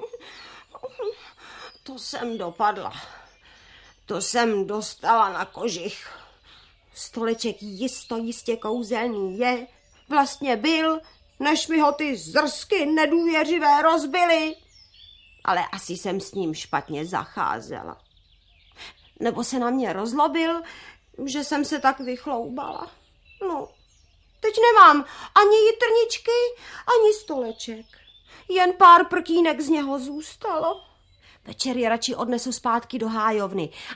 To jsem dopadla. To jsem dostala na kožich. Stoleček jistě kouzelný je. Vlastně byl, než mi ho ty zrsky nedůvěřivé rozbily. Ale asi jsem s ním špatně zacházela. Nebo se na mě rozlobil, že jsem se tak vychloubala. No, teď nemám ani jitrničky, ani stoleček. Jen pár prkínek z něho zůstalo. Večer je radši odnesu zpátky do hájovny